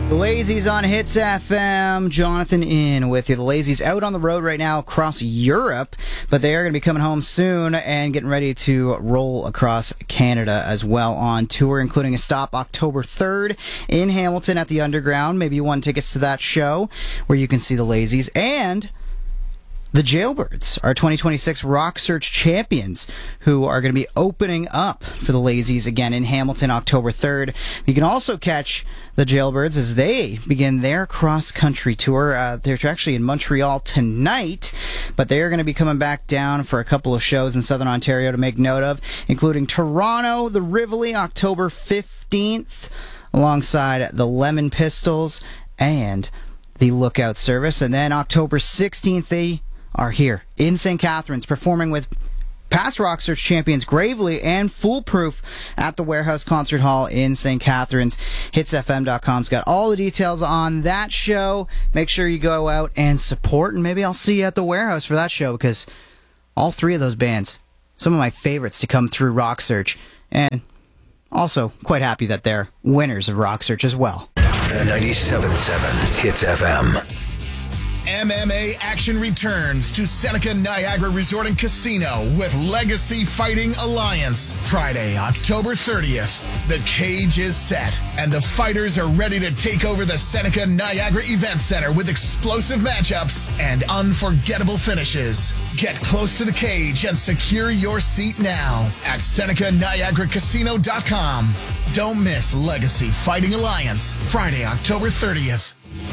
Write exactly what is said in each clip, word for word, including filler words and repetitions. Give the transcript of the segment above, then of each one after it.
The Lazies on Hits F M. Jonathan in with you. The Lazies out on the road right now across Europe, but they are going to be coming home soon and getting ready to roll across Canada as well on tour, including a stop October third in Hamilton at the Underground. Maybe you won tickets to that show where you can see the Lazies. And the Jailbirds, our twenty twenty-six Rock Search champions, who are going to be opening up for the Lazies again in Hamilton October third. You can also catch the Jailbirds as they begin their cross-country tour. Uh, they're actually in Montreal tonight, but they're going to be coming back down for a couple of shows in Southern Ontario to make note of, including Toronto, the Rivoli, October fifteenth, alongside the Lemon Pistols and the Lookout Service. And then October sixteenth, they are here in Saint Catharines performing with past Rock Search champions Gravely and Foolproof at the Warehouse Concert Hall in Saint Catharines. hits f m dot com's got all the details on that show. Make sure you go out and support, and maybe I'll see you at the Warehouse for that show, because all three of those bands, some of my favorites to come through Rock Search, and also quite happy that they're winners of Rock Search as well. ninety-seven point seven Hits F M. M M A action returns to Seneca Niagara Resort and Casino with Legacy Fighting Alliance. Friday, October thirtieth. The cage is set, and the fighters are ready to take over the Seneca Niagara Event Center with explosive matchups and unforgettable finishes. Get close to the cage and secure your seat now at Seneca Niagara Casino dot com. Don't miss Legacy Fighting Alliance, Friday, October thirtieth.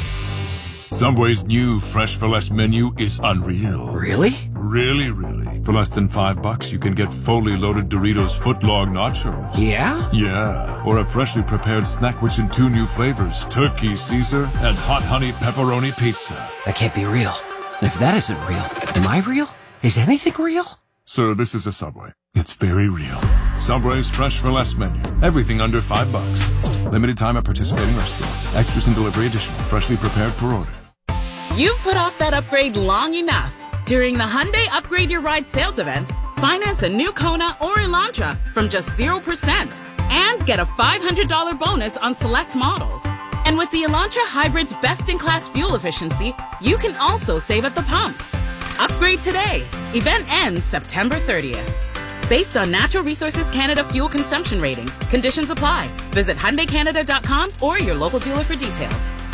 Subway's new Fresh for Less menu is unreal. Really? Really, really. For less than five bucks, you can get fully loaded Doritos footlong nachos. Yeah? Yeah. Or a freshly prepared snack rich in two new flavors, Turkey Caesar and Hot Honey Pepperoni Pizza. That can't be real. And if that isn't real, am I real? Is anything real? Sir, this is a Subway. It's very real. Subway's Fresh for Less menu. Everything under five bucks. Limited time at participating restaurants. Extras and delivery additional. Freshly prepared per order. You've put off that upgrade long enough. During the Hyundai Upgrade Your Ride sales event, finance a new Kona or Elantra from just zero percent and get a five hundred dollars bonus on select models. And with the Elantra Hybrid's best-in-class fuel efficiency, you can also save at the pump. Upgrade today. Event ends September thirtieth. Based on Natural Resources Canada fuel consumption ratings, conditions apply. Visit Hyundai Canada dot com or your local dealer for details.